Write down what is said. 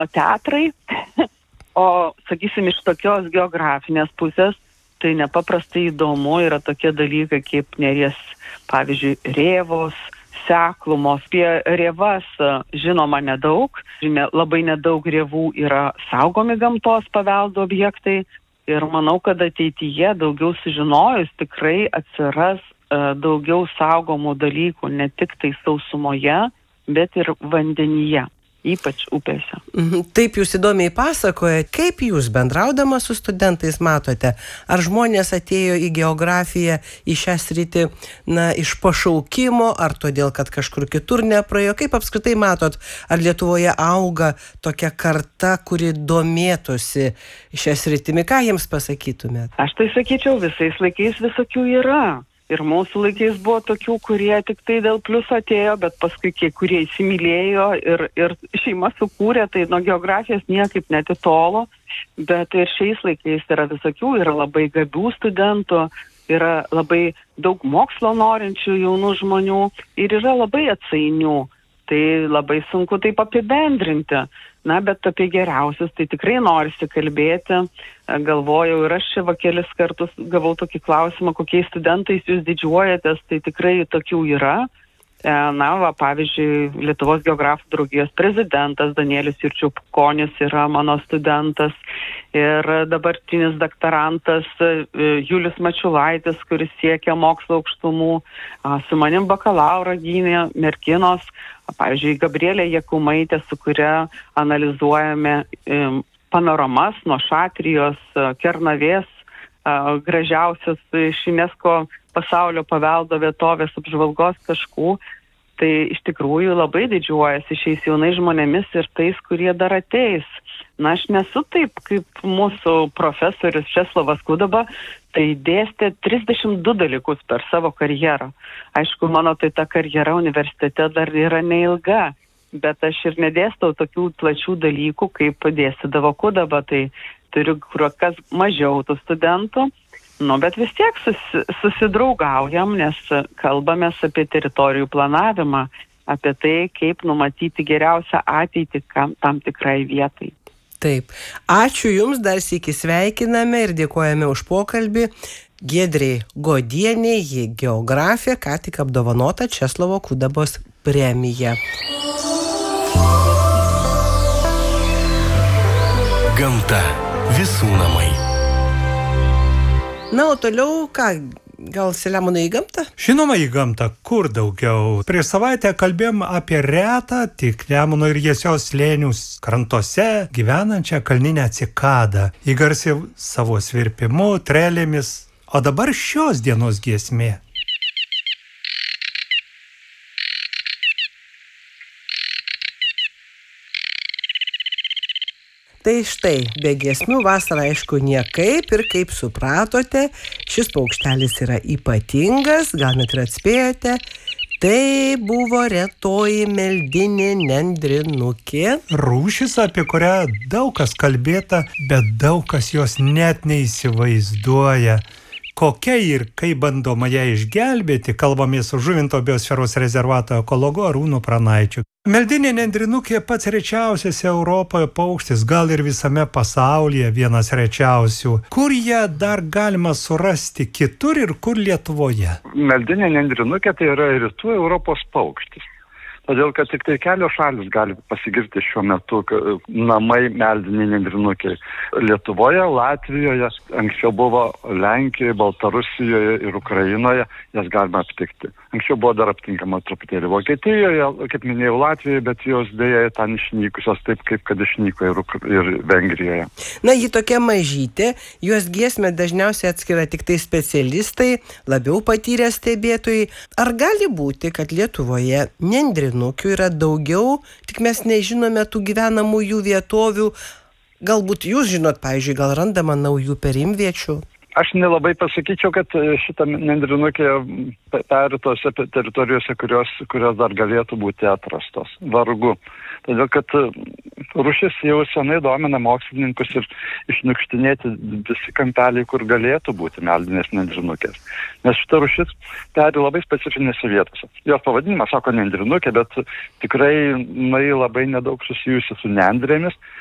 teatrai, o, sakysim, iš tokios geografinės pusės, tai nepaprastai įdomu yra tokie dalykai kaip Neries, pavyzdžiui, rėvos, seklumos. Apie rėvas žinoma nedaug, labai nedaug rėvų yra saugomi gamtos paveldo objektai ir manau, kad ateityje daugiau sužinojus tikrai atsiras daugiau saugomų dalykų ne tik tai sausumoje, bet ir vandenyje, ypač upėse. Taip jūs įdomiai pasakoja, kaip jūs bendraudama su studentais matote, ar žmonės atėjo į geografiją, į šią sritį, iš pašaukimo, ar todėl, kad kažkur kitur nepraėjo, kaip apskritai matot, ar Lietuvoje auga tokia karta, kuri domėtųsi šią sritimi, ką jiems pasakytumėt? Aš tai sakyčiau, visais laikais visokių yra. Ir mūsų laikais buvo tokių, kurie tik tai dėl pliuso atėjo, bet paskui kurie įsimylėjo ir šeima sukūrė, tai nuo geografijos niekaip netitolo. Bet ir šiais laikais yra visokių, yra labai gabių studentų, yra labai daug mokslo norinčių jaunų žmonių ir yra labai atsainių. Tai labai sunku taip apibendrinti. Bet apie geriausius tai tikrai norisi kalbėti. Galvojau ir aš čia kelis kartus gavau tokį klausimą, kokiais studentais jūs didžiuojatės, tai tikrai tokių yra. Pavyzdžiui, Lietuvos geografų draugijos prezidentas Danielius Jurčiukonis yra mano studentas ir dabartinis daktarantas Julius Mačiulaitis, kuris siekia mokslo aukštumų, su manim bakalaurą gynė merginos, pavyzdžiui, Gabrielė Jakumaitė, su kuria analizuojame panoramas nuo Šatrijos, Kernavės, gražiausios iš UNESCO pasaulio paveldo vietovės apžvalgos taškų. Tai iš tikrųjų labai didžiuojasi šiais jaunais žmonėmis ir tais, kurie dar ateis. Aš nesu taip, kaip mūsų profesorius Česlovas Kudaba, tai dėstė 32 dalykus per savo karjerą. Aišku, mano tai ta karjera universitete dar yra neilga, bet aš ir nedėstau tokių plačių dalykų, kaip dėstydavo Kudaba, tai turiu kur kas mažiau tų studentų. Bet vis tiek susidraugaujam, nes kalbamės apie teritorijų planavimą, apie tai, kaip numatyti geriausią ateitį tam tikrai vietai. Taip. Ačiū Jums, dar sykį sveikiname ir dėkojame už pokalbį. Giedrė Godienė, ji geografė, ką tik apdovanota Česlovo Kudabos premija. Gamta visų namai. O toliau ką, gal Selemonai į gamtą? Žinoma, į gamtą, kur daugiau. Prieš savaitę kalbėjom apie retą, tik Nemuno ir Jiesios slėnių krantuose gyvenančią kalninę cikadą. Ji garsi savo svirpimu, trelėmis, o dabar šios dienos giesmė. Tai štai, be giesmių vasarą aišku niekaip ir kaip supratote, šis paukštelis yra ypatingas, gal net ir atspėjote, tai buvo retoji meldinė nendrinukė. Rūšis, apie kurią daug kas kalbėta, bet daug kas jos net neįsivaizduoja. Kokia ir kaip bandoma ją išgelbėti, kalbamės su Žuvinto biosferos rezervato ekologu Arūnu Pranaičiu. Meldinė nendrinukė pats rečiausias Europoje paukštis, gal ir visame pasaulyje vienas rečiausių. Kur ją dar galima surasti kitur ir kur Lietuvoje? Meldinė nendrinukė tai yra rytų Europos paukštis. Todėl, kad tik tai kelios šalis gali pasigirti šiuo metu namai meldiniai nendrinukiai. Lietuvoje, Latvijoje, anksčiau buvo Lenkijoje, Baltarusijoje ir Ukrainoje, jas galima aptikti. Anksčiau buvo dar aptinkama truputėlį Vokietijoje, kaip minėjau, Latvijoje, bet jos dėja ten išnykusios taip, kaip kad išnyko ir Vengrijoje. Ji tokia mažytė, jos giesmę dažniausiai atskiria tik tai specialistai, labiau patyrę stebėtojai. Ar gali būti, kad Lietuvoje nendrinukių yra daugiau, tik mes nežinome tų gyvenamųjų vietovių? Galbūt jūs žinot, pavyzdžiui, gal randama naujų perimviečių? Aš nelabai pasakyčiau, kad šitą nendrinukė peritose teritorijose, kurios dar galėtų būti atrastos. Vargu. Todėl, kad rūšis jau senai domina mokslininkus ir išniukštinėti visi kampeliai, kur galėtų būti meldinės nendrinukės. Nes šita rūšis peri labai specifinėse vietose. Jos pavadinimas sako nendrinukė, bet tikrai labai nedaug susijusi su nendrėmis.